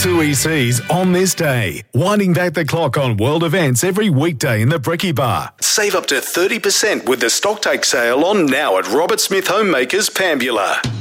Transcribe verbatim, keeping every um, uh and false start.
two E Cs on this day. Winding back the clock on world events every weekday in the Brekkie Bar. Save up to thirty percent with the stocktake sale on now at Robert Smith Homemakers Pambula.